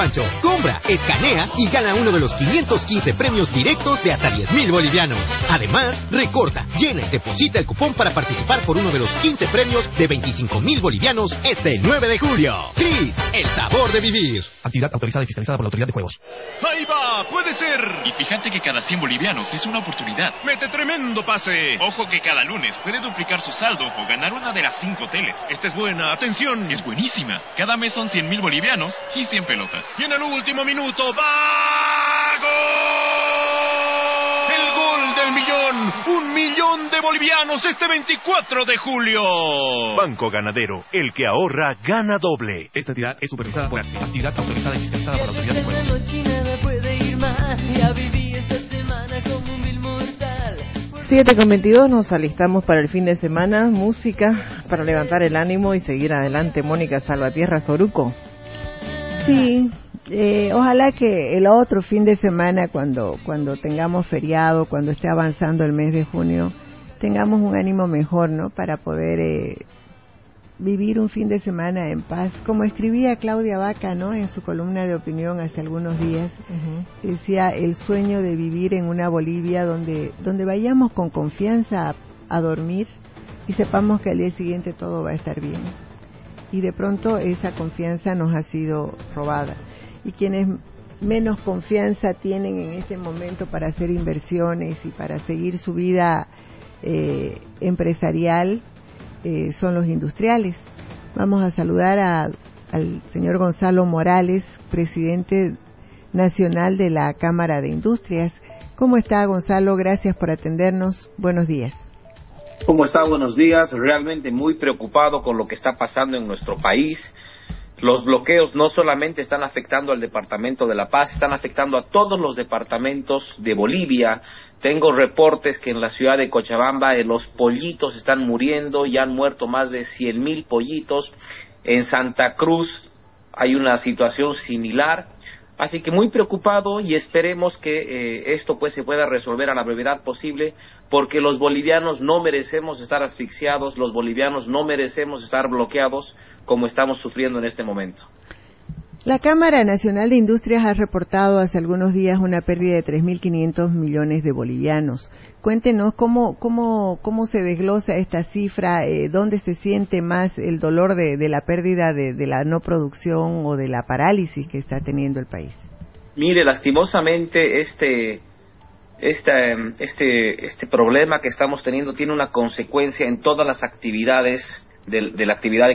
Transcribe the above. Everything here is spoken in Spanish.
Pancho, compra, escanea y gana uno de los 515 premios directos de hasta 10,000 bolivianos. Además, recorta, llena y deposita el cupón para participar por uno de los 15 premios de 25,000 bolivianos este 9 de julio. Tris, el sabor de vivir. Actividad autorizada y fiscalizada por la Autoridad de Juegos. ¡Ahí va! ¡Puede ser! Y fíjate que cada 100 bolivianos es una oportunidad. ¡Mete tremendo pase! Ojo que cada lunes puede duplicar su saldo o ganar una de las 5 teles. Esta es buena, atención. Es buenísima. Cada mes son 100,000 bolivianos y 100 pelotas. Y en el último minuto, ¡va! ¡Gol! ¡El gol del millón! ¡1 millón de bolivianos este 24 de julio! Banco Ganadero, el que ahorra, gana doble. Esta entidad es supervisada por ASFI. Actividad autorizada y fiscalizada por la Autoridad de Juegos. 7:22, nos alistamos para el fin de semana. Música para levantar el ánimo y seguir adelante. Mónica Salvatierra, Soruco. Sí, ojalá que el otro fin de semana, cuando tengamos feriado, cuando esté avanzando el mes de junio, tengamos un ánimo mejor, ¿no? Para poder vivir un fin de semana en paz. Como escribía Claudia Vaca, ¿no? En su columna de opinión hace algunos días, decía el sueño de vivir en una Bolivia donde vayamos con confianza a dormir y sepamos que al día siguiente todo va a estar bien. Y de pronto esa confianza nos ha sido robada. Y quienes menos confianza tienen en este momento para hacer inversiones y para seguir su vida empresarial son los industriales. Vamos a saludar al señor Gonzalo Morales, presidente nacional de la Cámara de Industrias. ¿Cómo está, Gonzalo? Gracias por atendernos. Buenos días. ¿Cómo está? Buenos días. Realmente muy preocupado con lo que está pasando en nuestro país. Los bloqueos no solamente están afectando al Departamento de La Paz, están afectando a todos los departamentos de Bolivia. Tengo reportes que en la ciudad de Cochabamba los pollitos están muriendo, ya han muerto más de 100,000 pollitos. En Santa Cruz hay una situación similar. Así que muy preocupado y esperemos que esto pues se pueda resolver a la brevedad posible, porque los bolivianos no merecemos estar asfixiados, los bolivianos no merecemos estar bloqueados como estamos sufriendo en este momento. La Cámara Nacional de Industrias ha reportado hace algunos días una pérdida de 3.500 millones de bolivianos. Cuéntenos cómo se desglosa esta cifra, dónde se siente más el dolor de la pérdida de la no producción o de la parálisis que está teniendo el país. Mire, lastimosamente este problema que estamos teniendo tiene una consecuencia en todas las actividades de la actividad